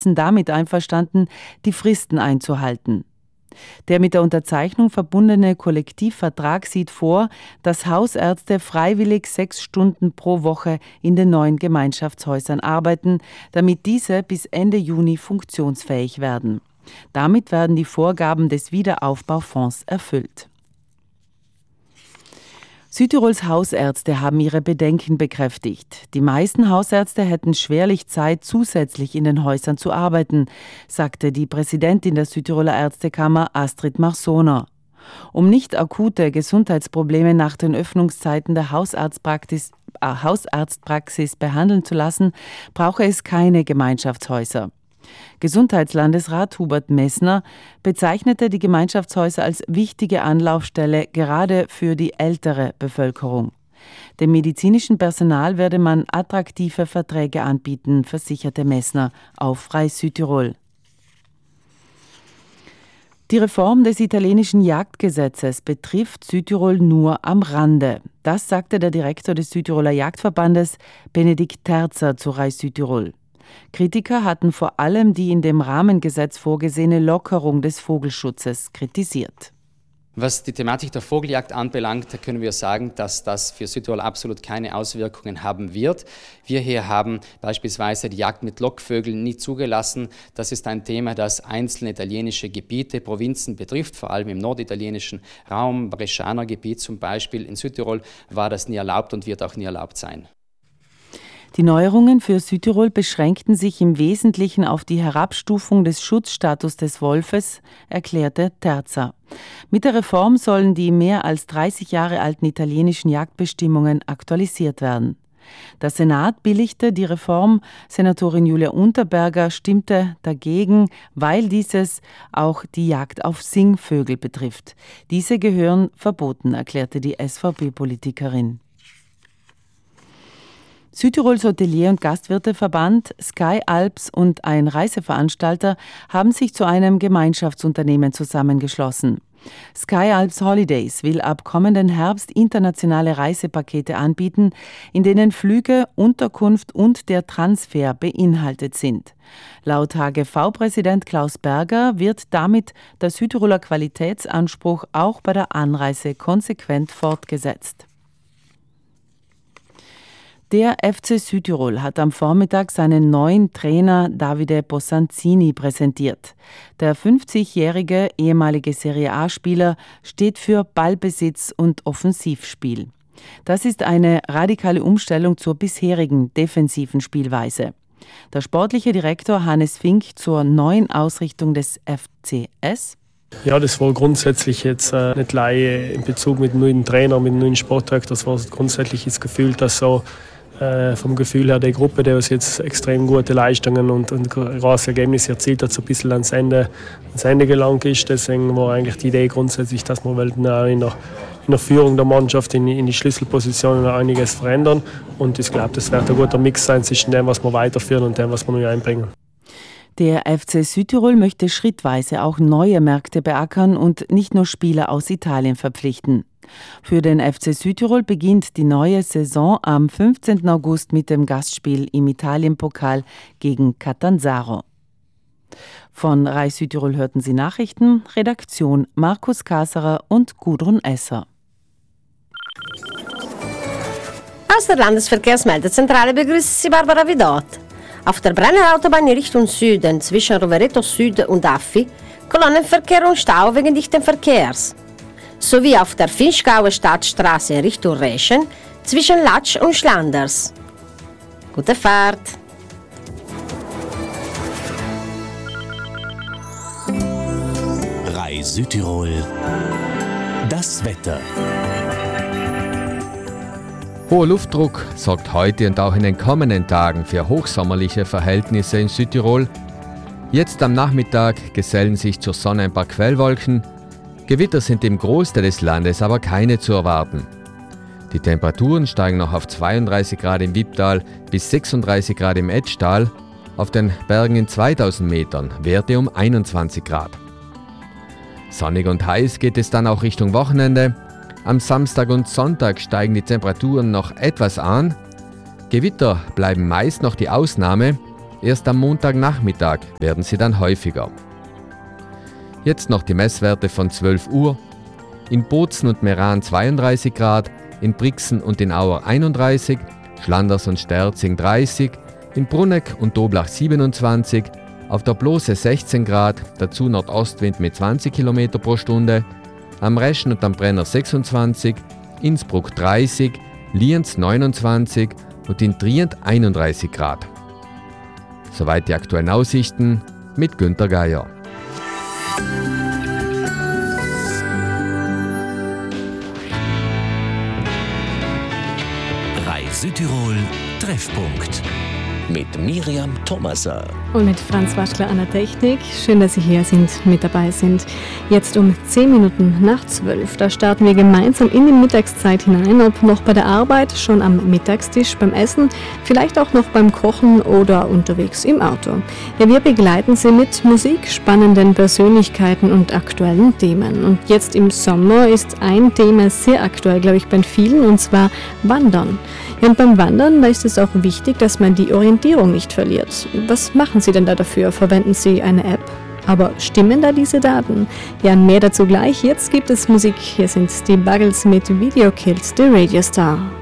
sind damit einverstanden, die Fristen einzuhalten. Der mit der Unterzeichnung verbundene Kollektivvertrag sieht vor, dass Hausärzte freiwillig 6 Stunden pro Woche in den neuen Gemeinschaftshäusern arbeiten, damit diese bis Ende Juni funktionsfähig werden. Damit werden die Vorgaben des Wiederaufbaufonds erfüllt. Südtirols Hausärzte haben ihre Bedenken bekräftigt. Die meisten Hausärzte hätten schwerlich Zeit, zusätzlich in den Häusern zu arbeiten, sagte die Präsidentin der Südtiroler Ärztekammer Astrid Marsoner. Um nicht akute Gesundheitsprobleme nach den Öffnungszeiten der Hausarztpraxis behandeln zu lassen, brauche es keine Gemeinschaftshäuser. Gesundheitslandesrat Hubert Messner bezeichnete die Gemeinschaftshäuser als wichtige Anlaufstelle gerade für die ältere Bevölkerung. Dem medizinischen Personal werde man attraktive Verträge anbieten, versicherte Messner auf Frei Südtirol. Die Reform des italienischen Jagdgesetzes betrifft Südtirol nur am Rande. Das sagte der Direktor des Südtiroler Jagdverbandes Benedikt Terzer zu Rai Südtirol. Kritiker hatten vor allem die in dem Rahmengesetz vorgesehene Lockerung des Vogelschutzes kritisiert. Was die Thematik der Vogeljagd anbelangt, können wir sagen, dass das für Südtirol absolut keine Auswirkungen haben wird. Wir hier haben beispielsweise die Jagd mit Lockvögeln nie zugelassen. Das ist ein Thema, das einzelne italienische Gebiete, Provinzen betrifft, vor allem im norditalienischen Raum, Brescianer Gebiet zum Beispiel. In Südtirol war das nie erlaubt und wird auch nie erlaubt sein. Die Neuerungen für Südtirol beschränkten sich im Wesentlichen auf die Herabstufung des Schutzstatus des Wolfes, erklärte Terzer. Mit der Reform sollen die mehr als 30 Jahre alten italienischen Jagdbestimmungen aktualisiert werden. Der Senat billigte die Reform, Senatorin Julia Unterberger stimmte dagegen, weil dieses auch die Jagd auf Singvögel betrifft. Diese gehören verboten, erklärte die SVP-Politikerin. Südtirols Hotelier- und Gastwirteverband, Sky Alps und ein Reiseveranstalter haben sich zu einem Gemeinschaftsunternehmen zusammengeschlossen. Sky Alps Holidays will ab kommenden Herbst internationale Reisepakete anbieten, in denen Flüge, Unterkunft und der Transfer beinhaltet sind. Laut HGV-Präsident Klaus Berger wird damit der Südtiroler Qualitätsanspruch auch bei der Anreise konsequent fortgesetzt. Der FC Südtirol hat am Vormittag seinen neuen Trainer Davide Bosanzini präsentiert. Der 50-jährige ehemalige Serie A-Spieler steht für Ballbesitz und Offensivspiel. Das ist eine radikale Umstellung zur bisherigen defensiven Spielweise. Der sportliche Direktor Hannes Fink zur neuen Ausrichtung des FCS. Ja, das war grundsätzlich jetzt nicht allein in Bezug mit dem neuen Trainer, mit dem neuen Sportdirektor. Das war grundsätzlich das Gefühl, dass so vom Gefühl her die Gruppe, die uns jetzt extrem gute Leistungen und große Ergebnisse erzielt hat, so ein bisschen ans Ende gelangt ist. Deswegen war eigentlich die Idee grundsätzlich, dass wir in der Führung der Mannschaft in die Schlüsselpositionen einiges verändern. Und ich glaube, das wird ein guter Mix sein zwischen dem, was wir weiterführen und dem, was wir neu einbringen. Der FC Südtirol möchte schrittweise auch neue Märkte beackern und nicht nur Spieler aus Italien verpflichten. Für den FC Südtirol beginnt die neue Saison am 15. August mit dem Gastspiel im Italienpokal gegen Catanzaro. Von Rai Südtirol hörten Sie Nachrichten, Redaktion Markus Kaserer und Gudrun Esser. Aus der Landesverkehrsmeldezentrale begrüßt Sie Barbara Vidot. Auf der Brenner Autobahn in Richtung Süden zwischen Rovereto Süd und Affi Kolonnenverkehr und Stau wegen dichten Verkehrs. Sowie auf der Vinschgauer Stadtstraße in Richtung Reschen zwischen Latsch und Schlanders. Gute Fahrt! Rai Südtirol. Das Wetter. Hoher Luftdruck sorgt heute und auch in den kommenden Tagen für hochsommerliche Verhältnisse in Südtirol. Jetzt am Nachmittag gesellen sich zur Sonne ein paar Quellwolken. Gewitter sind im Großteil des Landes aber keine zu erwarten. Die Temperaturen steigen noch auf 32 Grad im Wipptal bis 36 Grad im Etschtal, auf den Bergen in 2000 Metern Werte um 21 Grad. Sonnig und heiß geht es dann auch Richtung Wochenende. Am Samstag und Sonntag steigen die Temperaturen noch etwas an. Gewitter bleiben meist noch die Ausnahme. Erst am Montagnachmittag werden sie dann häufiger. Jetzt noch die Messwerte von 12 Uhr. In Bozen und Meran 32 Grad, in Brixen und in Auer 31, Schlanders und Sterzing 30, in Brunegg und Doblach 27, auf der Blose 16 Grad, dazu Nordostwind mit 20 km pro Stunde, am Reschen und am Brenner 26, Innsbruck 30, Lienz 29 und in Trient 31 Grad. Soweit die aktuellen Aussichten mit Günter Geier. Südtirol Treffpunkt mit Miriam Thomaser und mit Franz Waschler an der Technik. Schön, dass Sie hier sind, mit dabei sind. Jetzt um 10 Minuten nach 12. Da starten wir gemeinsam in die Mittagszeit hinein, ob noch bei der Arbeit, schon am Mittagstisch, beim Essen, vielleicht auch noch beim Kochen oder unterwegs im Auto. Ja, wir begleiten Sie mit Musik, spannenden Persönlichkeiten und aktuellen Themen. Und jetzt im Sommer ist ein Thema sehr aktuell, glaube ich, bei vielen, und zwar Wandern. Ja, und beim Wandern, da ist es auch wichtig, dass man die Orientierung nicht verliert. Was machen Sie denn da dafür? Verwenden Sie eine App? Aber stimmen da diese Daten? Ja, mehr dazu gleich. Jetzt gibt es Musik. Hier sind die Buggles mit Video Killed the Radio Star.